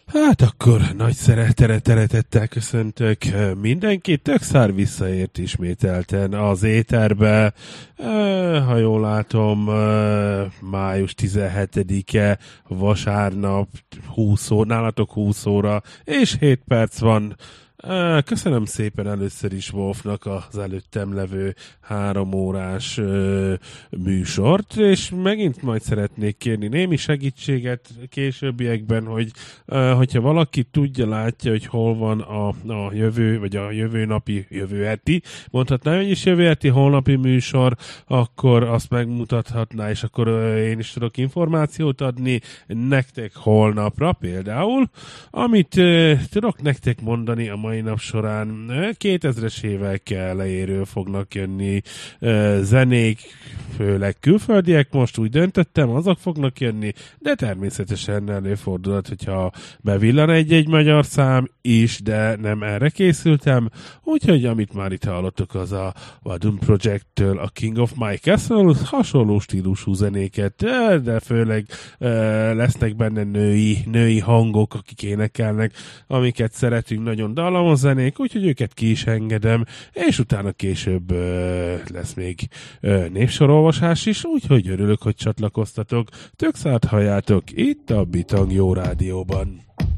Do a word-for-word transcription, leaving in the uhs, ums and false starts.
Hát akkor nagy szeretettel köszöntök mindenkit, Tökszár visszaért ismételten az éterbe, ha jól látom, május tizenhetedike, vasárnap, húsz óra, nálatok húsz óra, és hét perc van. Köszönöm szépen először is Wolfnak az előttem levő három órás ö, műsort, és megint majd szeretnék kérni némi segítséget későbbiekben, hogy ö, hogyha valaki tudja, látja, hogy hol van a, a jövő, vagy a jövő napi, jövő heti, mondhatná, hogy is jövő heti, holnapi műsor, akkor azt megmutathatná, és akkor ö, én is tudok információt adni nektek holnapra például, amit ö, tudok nektek mondani a mai nap során kétezres évek elejéről fognak jönni uh, zenék, főleg külföldiek, most úgy döntöttem, azok fognak jönni, de természetesen előfordulhat, hogyha bevillan egy-egy magyar szám is, de nem erre készültem, úgyhogy amit már itt hallottok, az a Vadum Project-től a King of My Castle, hasonló stílusú zenéket, de, de főleg uh, lesznek benne női, női hangok, akik énekelnek, amiket szeretünk nagyon dallam zenék, úgyhogy őket ki is engedem, és utána később ö, lesz még ö, névsorolvasás is, úgyhogy örülök, hogy csatlakoztatok. Tökszárt halljátok itt a Bitang Jó Rádióban.